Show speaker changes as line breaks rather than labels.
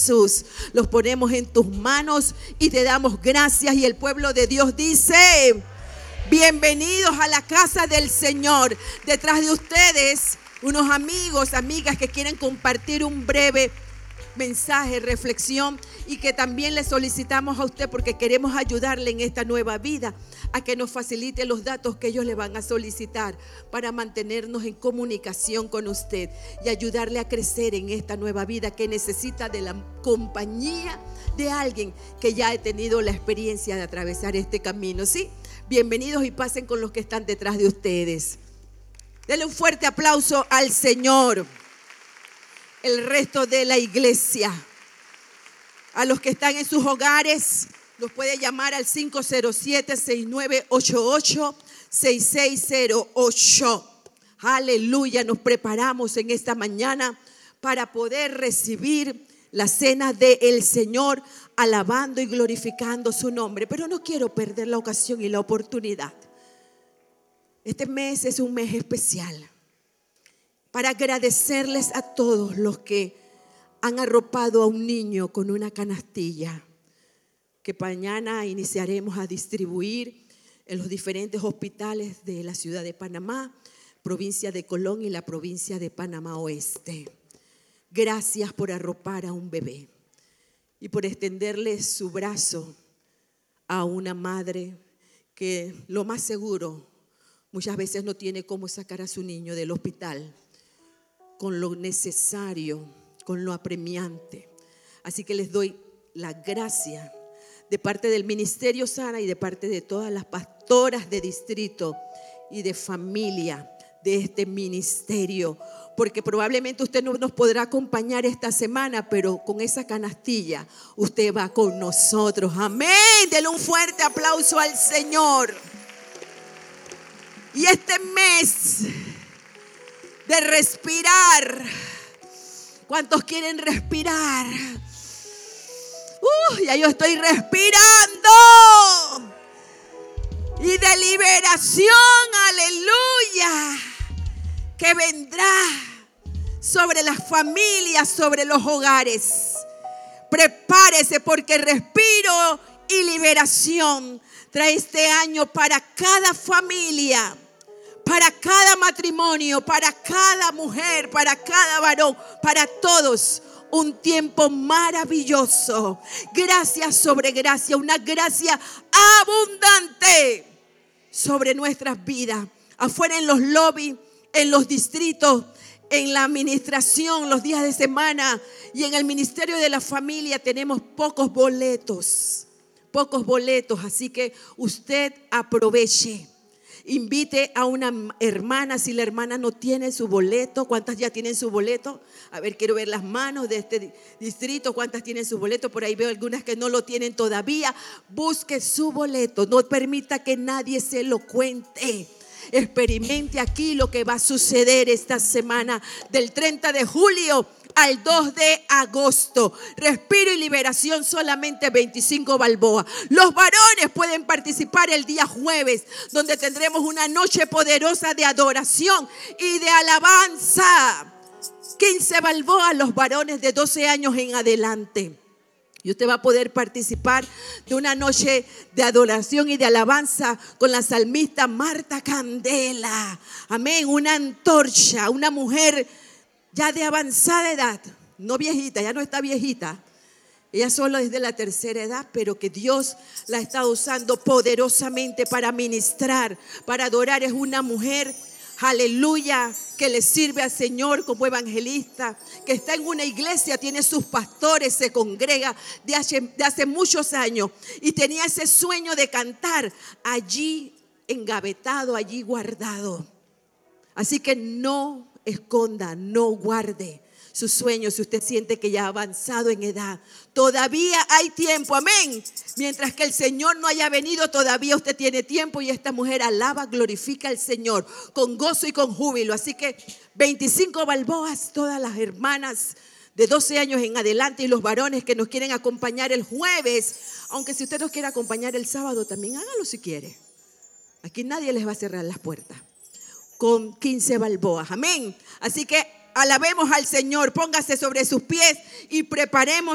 Jesús, los ponemos en tus manos y te damos gracias. Y el pueblo de Dios dice: bienvenidos a la casa del Señor. Detrás de ustedes, unos amigos, amigas que quieren compartir un breve mensaje, reflexión, y que también le solicitamos a usted, porque queremos ayudarle en esta nueva vida, a que nos facilite los datos que ellos le van a solicitar para mantenernos en comunicación con usted y ayudarle a crecer en esta nueva vida que necesita de la compañía de alguien que ya ha tenido la experiencia de atravesar este camino. ¿Sí? Bienvenidos y pasen con los que están detrás de ustedes. Denle un fuerte aplauso al Señor. El resto de la iglesia. A los que están en sus hogares, los puede llamar al 507-6988-6608. Aleluya, nos preparamos en esta mañana para poder recibir la cena del Señor, alabando y glorificando su nombre. Pero no quiero perder la ocasión y la oportunidad. Este mes es un mes especial para agradecerles a todos los que han arropado a un niño con una canastilla que mañana iniciaremos a distribuir en los diferentes hospitales de la ciudad de Panamá, provincia de Colón y la provincia de Panamá Oeste. Gracias por arropar a un bebé y por extenderle su brazo a una madre que lo más seguro muchas veces no tiene cómo sacar a su niño del hospital con lo necesario, con lo apremiante. Así que les doy la gracia de parte del Ministerio Sana y de parte de todas las pastoras de distrito y de familia de este ministerio, porque probablemente usted no nos podrá acompañar esta semana, pero con esa canastilla usted va con nosotros. Amén. Denle un fuerte aplauso al Señor. Y este mes de respirar, ¿cuántos quieren respirar? Ya yo estoy respirando. Y de liberación, aleluya, que vendrá sobre las familias, sobre los hogares. Prepárese, porque respiro y liberación trae este año para cada familia, para cada matrimonio, para cada mujer, para cada varón, para todos. Un tiempo maravilloso. Gracia sobre gracia, una gracia abundante sobre nuestras vidas. Afuera en los lobbies, en los distritos, en la administración, los días de semana y en el Ministerio de la Familia tenemos pocos boletos. Así que usted aproveche. Invite a una hermana, si la hermana no tiene su boleto. ¿Cuántas ya tienen su boleto? A ver, quiero ver las manos de este distrito. ¿Cuántas tienen su boleto? Por ahí veo algunas que no lo tienen todavía. Busque su boleto. No permita que nadie se lo cuente. Experimente aquí lo que va a suceder esta semana del 30 de julio al 2 de agosto. Respiro y liberación, solamente 25 balboas. Los varones pueden participar el día jueves, donde tendremos una noche poderosa de adoración y de alabanza. 15 balboas los varones de 12 años en adelante. Y usted va a poder participar de una noche de adoración y de alabanza con la salmista Marta Candela. Amén, una antorcha, una mujer ya de avanzada edad, no viejita, ya no está viejita. Ella solo es de la tercera edad, pero que Dios la está usando poderosamente para ministrar, para adorar. Es una mujer, aleluya, que le sirve al Señor como evangelista, que está en una iglesia, tiene sus pastores, se congrega de hace muchos años y tenía ese sueño de cantar allí engavetado, allí guardado. Así que no esconda, no guarde sus sueños. Si usted siente que ya ha avanzado en edad, todavía hay tiempo, amén. Mientras que el Señor no haya venido, todavía usted tiene tiempo. Y esta mujer alaba, glorifica al Señor con gozo y con júbilo. Así que 25 balboas, todas las hermanas de 12 años en adelante y los varones que nos quieren acompañar el jueves. Aunque si usted nos quiere acompañar el sábado, también hágalo si quiere. Aquí nadie les va a cerrar las puertas. Con 15 balboas, amén. Así que alabemos al Señor, póngase sobre sus pies y preparemos